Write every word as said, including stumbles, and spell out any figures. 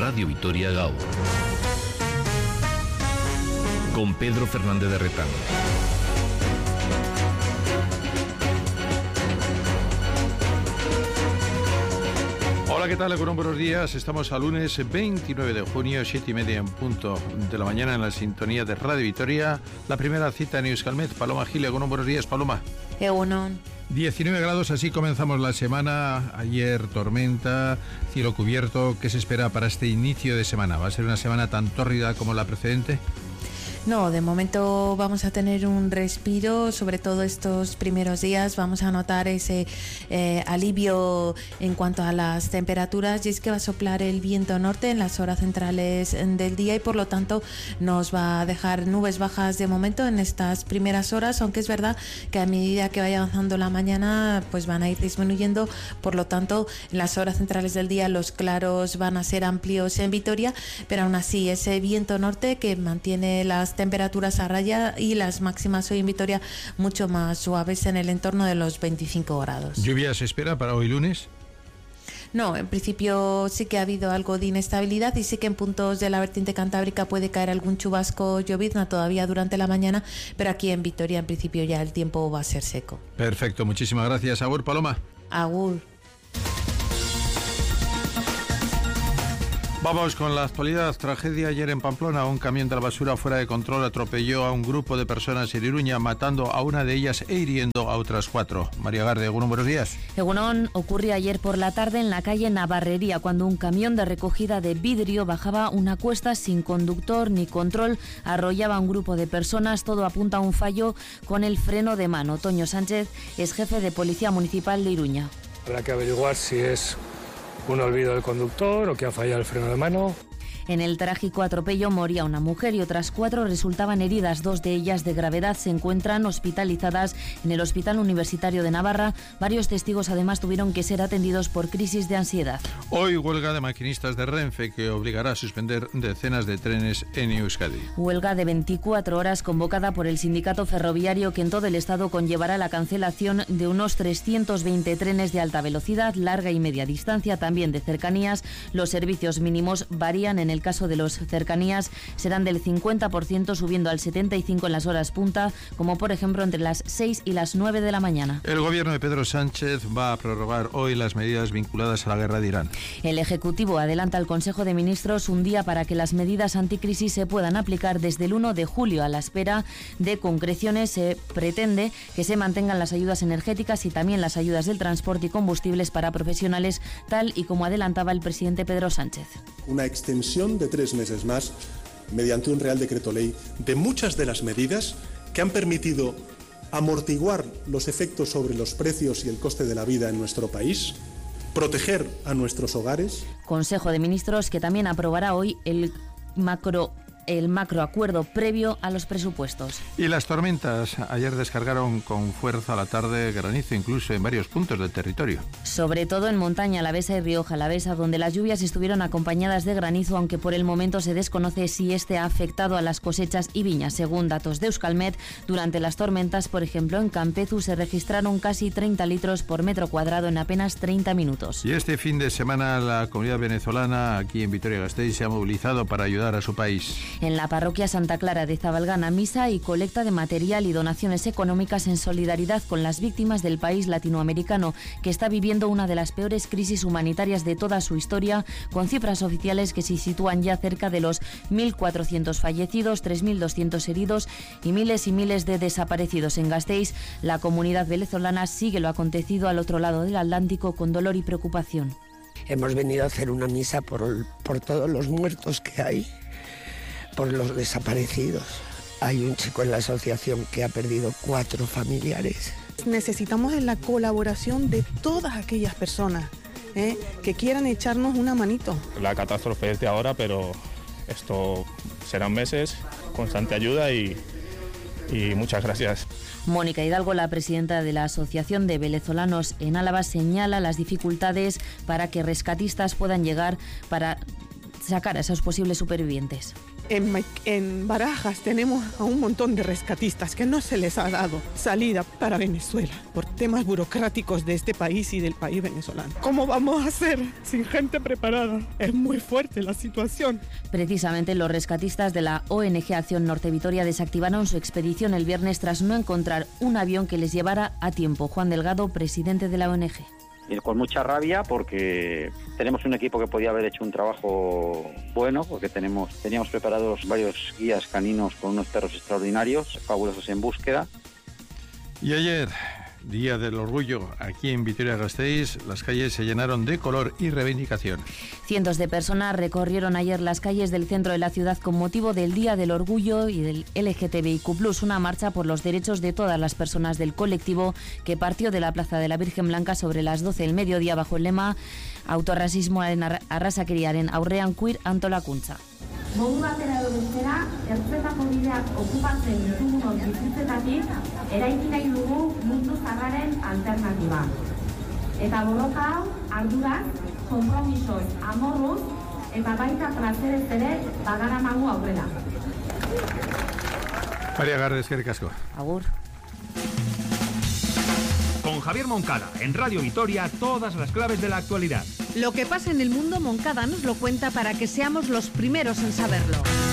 Radio Vitoria Gaur. Con Pedro Fernández de Retán. Hola, ¿qué tal? Buenos días. Estamos a lunes veintinueve de junio, siete y media en punto de la mañana en la sintonía de Radio Vitoria. La primera cita en Euskalmet. Paloma Gil, buenos días, Paloma. Egunon. diecinueve grados, así comenzamos la semana. Ayer tormenta, cielo cubierto. ¿Qué se espera para este inicio de semana? ¿Va a ser una semana tan tórrida como la precedente? No, de momento vamos a tener un respiro, sobre todo estos primeros días vamos a notar ese eh, alivio en cuanto a las temperaturas, y es que va a soplar el viento norte en las horas centrales del día y por lo tanto nos va a dejar nubes bajas de momento en estas primeras horas, aunque es verdad que a medida que vaya avanzando la mañana pues van a ir disminuyendo, por lo tanto en las horas centrales del día los claros van a ser amplios en Vitoria, pero aún así ese viento norte que mantiene las temperaturas a raya y las máximas hoy en Vitoria mucho más suaves en el entorno de los veinticinco grados. ¿Lluvia se espera para hoy lunes? No, en principio sí que ha habido algo de inestabilidad y sí que en puntos de la vertiente cantábrica puede caer algún chubasco llovizna todavía durante la mañana, pero aquí en Vitoria en principio ya el tiempo va a ser seco. Perfecto, muchísimas gracias. Agur, Paloma. Agur. Vamos con la actualidad. Tragedia ayer en Pamplona. Un camión de la basura fuera de control atropelló a un grupo de personas en Iruña, matando a una de ellas e hiriendo a otras cuatro. María Garde, Egunon, buenos días. Egunon, ocurrió ayer por la tarde en la calle Navarrería, cuando un camión de recogida de vidrio bajaba una cuesta sin conductor ni control, arrollaba a un grupo de personas. Todo apunta a un fallo con el freno de mano. Toño Sánchez es jefe de Policía Municipal de Iruña. Habrá que averiguar si es un olvido del conductor o que ha fallado el freno de mano. En el trágico atropello moría una mujer y otras cuatro resultaban heridas. Dos de ellas de gravedad se encuentran hospitalizadas en el Hospital Universitario de Navarra. Varios testigos además tuvieron que ser atendidos por crisis de ansiedad. Hoy huelga de maquinistas de Renfe que obligará a suspender decenas de trenes en Euskadi. Huelga de veinticuatro horas convocada por el sindicato ferroviario que en todo el estado conllevará la cancelación de unos trescientos veinte trenes de alta velocidad, larga y media distancia, también de cercanías. Los servicios mínimos varían. En el caso de los cercanías serán del cincuenta por ciento, subiendo al setenta y cinco por ciento en las horas punta, como por ejemplo entre las seis y las nueve de la mañana. El gobierno de Pedro Sánchez va a prorrogar hoy las medidas vinculadas a la guerra de Irán. El Ejecutivo adelanta al Consejo de Ministros un día para que las medidas anticrisis se puedan aplicar desde el uno de julio. A la espera de concreciones se pretende que se mantengan las ayudas energéticas y también las ayudas del transporte y combustibles para profesionales, tal y como adelantaba el presidente Pedro Sánchez. Una extensión de tres meses más, mediante un Real Decreto Ley, de muchas de las medidas que han permitido amortiguar los efectos sobre los precios y el coste de la vida en nuestro país, proteger a nuestros hogares. Consejo de Ministros que también aprobará hoy el macro el macroacuerdo previo a los presupuestos. Y las tormentas ayer descargaron con fuerza a la tarde, granizo incluso en varios puntos del territorio. Sobre todo en Montaña Alavesa y Rioja Alavesa, donde las lluvias estuvieron acompañadas de granizo, aunque por el momento se desconoce si este ha afectado a las cosechas y viñas. Según datos de Euskalmet, durante las tormentas, por ejemplo, en Campezu se registraron casi treinta litros por metro cuadrado en apenas treinta minutos. Y este fin de semana la comunidad venezolana aquí en Vitoria-Gasteiz se ha movilizado para ayudar a su país. En la parroquia Santa Clara de Zabalgana, misa y colecta de material y donaciones económicas en solidaridad con las víctimas del país latinoamericano, que está viviendo una de las peores crisis humanitarias de toda su historia, con cifras oficiales que se sitúan ya cerca de los mil cuatrocientos fallecidos, tres mil doscientos heridos y miles y miles de desaparecidos. En Gasteiz, la comunidad venezolana sigue lo acontecido al otro lado del Atlántico con dolor y preocupación. Hemos venido a hacer una misa por, por todos los muertos que hay, por los desaparecidos. Hay un chico en la asociación que ha perdido cuatro familiares. Necesitamos la colaboración de todas aquellas personas ¿eh? que quieran echarnos una manito. La catástrofe es de ahora, pero esto serán meses, constante ayuda y, y muchas gracias. Mónica Hidalgo, la presidenta de la Asociación de Venezolanos en Álava, señala las dificultades para que rescatistas puedan llegar para sacar a esos posibles supervivientes. En, Ma- en Barajas tenemos a un montón de rescatistas que no se les ha dado salida para Venezuela por temas burocráticos de este país y del país venezolano. ¿Cómo vamos a hacer sin gente preparada? Es muy fuerte la situación. Precisamente los rescatistas de la O N G Acción Norte Vitoria desactivaron su expedición el viernes tras no encontrar un avión que les llevara a tiempo. Juan Delgado, presidente de la O N G. Y con mucha rabia porque tenemos un equipo que podía haber hecho un trabajo bueno, porque tenemos teníamos preparados varios guías caninos con unos perros extraordinarios, fabulosos en búsqueda. Y ayer, Día del Orgullo, aquí en Vitoria-Gasteiz, las calles se llenaron de color y reivindicación. Cientos de personas recorrieron ayer las calles del centro de la ciudad con motivo del Día del Orgullo y del L G T B I Q plus, una marcha por los derechos de todas las personas del colectivo que partió de la Plaza de la Virgen Blanca sobre las doce del mediodía bajo el lema Autorrasismoaren arrasakeriaren aurrean queer antolakuntza. Modu batera edo bestera, ertzetako bideak okupatzen ditugunon bizitzetatik, eraiki nahi dugu mundu zaharraren alternatiba. Eta borroka hau, arduraz, konpromisoz, amorruz, eta baita plazerez ere badaramagu aurrera. María Garres, eskerrik asko. Agur. Con Javier Moncada, en Radio Vitoria, todas las claves de la actualidad. Lo que pasa en el mundo, Moncada nos lo cuenta para que seamos los primeros en saberlo.